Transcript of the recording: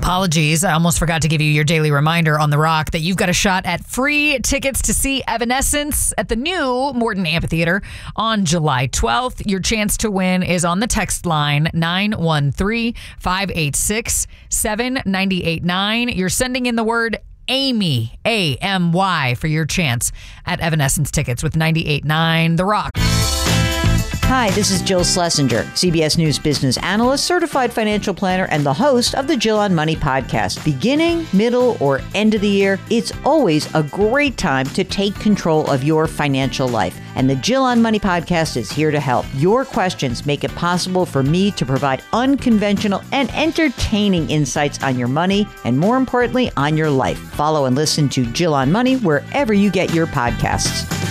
Apologies. I almost forgot to give you your daily reminder on The Rock that you've got a shot at free tickets to see Evanescence at the new Morton Amphitheater on July 12th. Your chance to win is on the text line 913-586-7989. You're sending in the word Amy, A-M-Y, for your chance at Evanescence tickets with 98.9 The Rock. Hi, this is Jill Schlesinger, CBS News business analyst, certified financial planner, and the host of the Jill on Money podcast. Beginning, middle, or end of the year, it's always a great time to take control of your financial life. And the Jill on Money podcast is here to help. Your questions make it possible for me to provide unconventional and entertaining insights on your money, and more importantly, on your life. Follow and listen to Jill on Money wherever you get your podcasts.